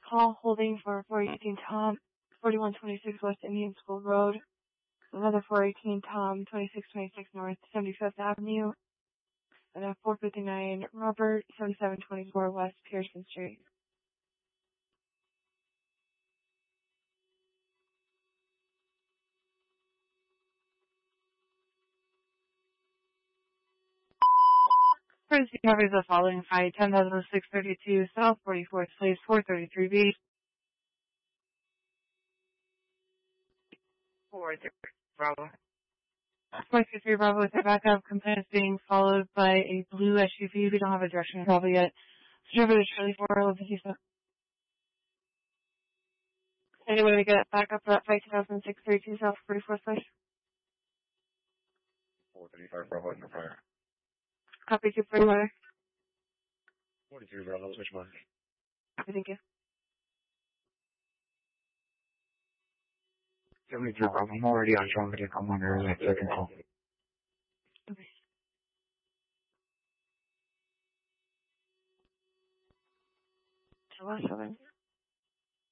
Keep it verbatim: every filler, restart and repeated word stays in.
call holding for four eighteen Tom, forty-one twenty-six West Indian School Road. Another four eighteen Tom, twenty-six twenty-six North seventy-fifth Avenue. And a four fifty-nine Robert, seventy-seven twenty-four West Pearson Street. Courtesy covers the following flight: ten thousand six thirty-two South forty-fourth Place, four thirty-three B. four three Bravo. four three Bravo with their backup complaint is being followed by a blue S U V. We don't have a direction travel yet. Driver to Charlie four eleven fifty. Anyway, we get back up for that flight two thousand six thirty-two South forty-fourth Place. four thirty-five Bravo in the fire. Copy two for weather. forty-three Bravo, switch mark. Copy, thank you. seventy-three Bravo, I'm already on Trump. I'm on your second call. Okay. So, what's